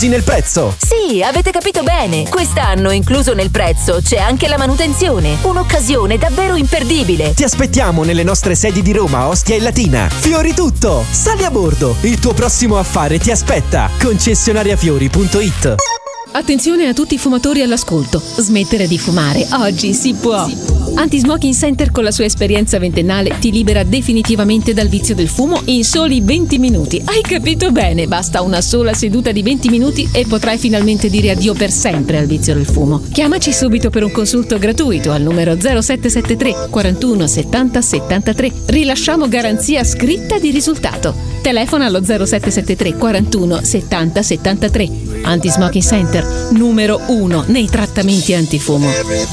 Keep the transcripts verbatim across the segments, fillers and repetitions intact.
nel prezzo. Sì, avete capito bene. Quest'anno incluso nel prezzo c'è anche la manutenzione. Un'occasione davvero imperdibile. Ti aspettiamo nelle nostre sedi di Roma, Ostia e Latina. Fiori tutto! Sali a bordo! Il tuo prossimo affare ti aspetta. Concessionariafiori punto it. Attenzione a tutti i fumatori all'ascolto. Smettere di fumare oggi si può. Anti-Smoking Center con la sua esperienza ventennale ti libera definitivamente dal vizio del fumo in soli venti minuti. Hai capito bene? Basta una sola seduta di venti minuti e potrai finalmente dire addio per sempre al vizio del fumo. Chiamaci subito per un consulto gratuito al numero zero sette sette tre quarantuno settanta settantatré. Rilasciamo garanzia scritta di risultato. Telefona allo zero sette sette tre quarantuno settanta settantatré. Anti-Smoking Center, numero uno nei trattamenti antifumo.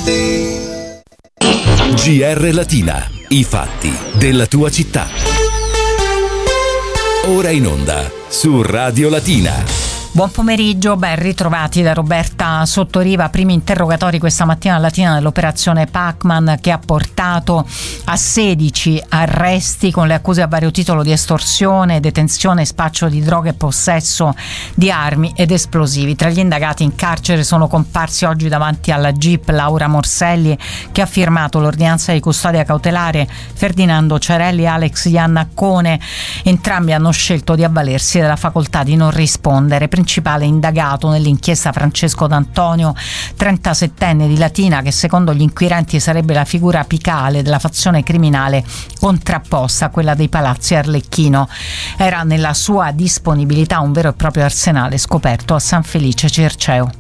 G R Latina, i fatti della tua città. Ora in onda su Radio Latina. Buon pomeriggio, ben ritrovati da Roberta Sottoriva. Primi interrogatori questa mattina a Latina nell'operazione Pacman, che ha portato a sedici arresti con le accuse a vario titolo di estorsione, detenzione, spaccio di droghe e possesso di armi ed esplosivi. Tra gli indagati in carcere sono comparsi oggi davanti alla G I P Laura Morselli, che ha firmato l'ordinanza di custodia cautelare, Ferdinando Cerelli e Alex Iannaccone. Entrambi hanno scelto di avvalersi della facoltà di non rispondere. Principale indagato nell'inchiesta Francesco D'Antonio, trentasettenne di Latina, che secondo gli inquirenti sarebbe la figura apicale della fazione criminale contrapposta a quella dei Palazzi Arlecchino. Era nella sua disponibilità un vero e proprio arsenale scoperto a San Felice Circeo.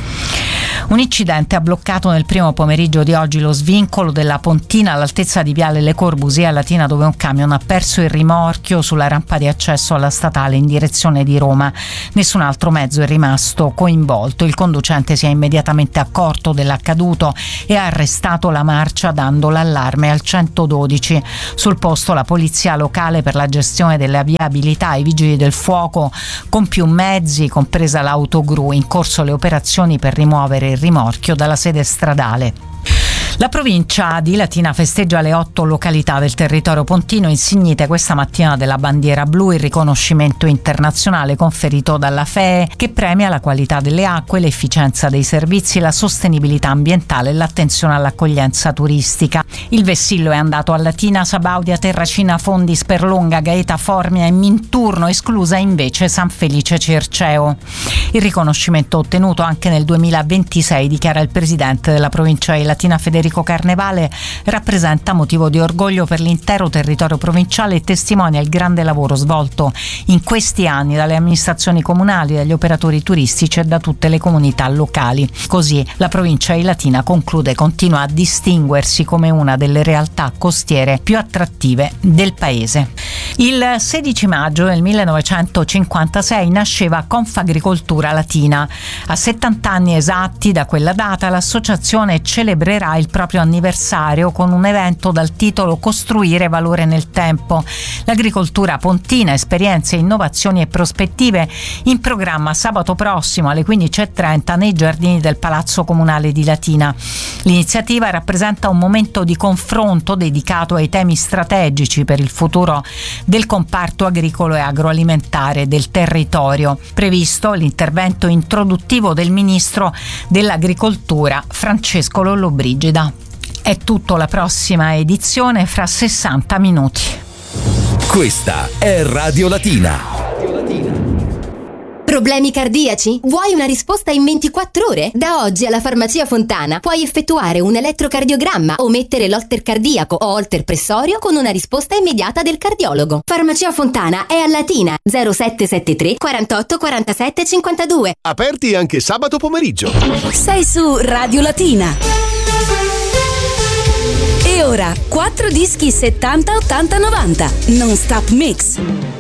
Un incidente ha bloccato nel primo pomeriggio di oggi lo svincolo della Pontina all'altezza di Viale Le Corbusier a Latina, dove un camion ha perso il rimorchio sulla rampa di accesso alla statale in direzione di Roma. Nessun altro mezzo è rimasto coinvolto. Il conducente si è immediatamente accorto dell'accaduto e ha arrestato la marcia dando l'allarme al centododici. Sul posto la polizia locale per la gestione della viabilità e i vigili del fuoco con più mezzi, compresa l'autogru, in corso le operazioni per rimuovere il rimorchio dalla sede stradale. La provincia di Latina festeggia le otto località del territorio pontino insignite questa mattina della bandiera blu, il riconoscimento internazionale conferito dalla F E E, che premia la qualità delle acque, l'efficienza dei servizi, la sostenibilità ambientale e l'attenzione all'accoglienza turistica. Il vessillo è andato a Latina, Sabaudia, Terracina, Fondi, Sperlonga, Gaeta, Formia e Minturno, esclusa invece San Felice Circeo. Il riconoscimento ottenuto anche nel duemilaventisei, dichiara il presidente della provincia di Latina Federico Carnevale, rappresenta motivo di orgoglio per l'intero territorio provinciale e testimonia il grande lavoro svolto in questi anni dalle amministrazioni comunali, dagli operatori turistici e da tutte le comunità locali. Così la provincia di Latina, conclude, continua a distinguersi come una delle realtà costiere più attrattive del paese. Il sedici maggio del millenovecentocinquantasei nasceva Confagricoltura Latina. A settanta anni esatti da quella data l'associazione celebrerà il proprio anniversario con un evento dal titolo Costruire valore nel tempo. L'agricoltura pontina, esperienze, innovazioni e prospettive, in programma sabato prossimo alle quindici e trenta nei giardini del Palazzo Comunale di Latina. L'iniziativa rappresenta un momento di confronto dedicato ai temi strategici per il futuro del comparto agricolo e agroalimentare del territorio. Previsto l'intervento introduttivo del ministro dell'Agricoltura Francesco Lollobrigida. È tutto, la prossima edizione fra sessanta minuti. Questa è Radio Latina. Problemi cardiaci? Vuoi una risposta in ventiquattro ore? Da oggi alla Farmacia Fontana puoi effettuare un elettrocardiogramma o mettere l'holter cardiaco o holter pressorio con una risposta immediata del cardiologo. Farmacia Fontana è a Latina, zero sette sette tre quarantotto quarantasette cinquantadue. Aperti anche sabato pomeriggio. Sei su Radio Latina. E ora quattro dischi settanta ottanta novanta Non Stop Mix.